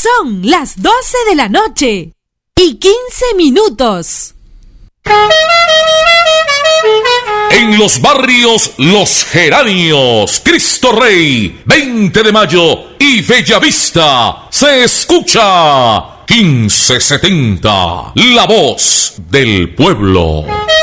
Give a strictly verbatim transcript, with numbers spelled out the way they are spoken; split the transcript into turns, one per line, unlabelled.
Son las doce de la noche y quince minutos.
En los barrios Los Geranios, Cristo Rey, veinte de mayo y Bellavista se escucha quince setenta, la voz del pueblo.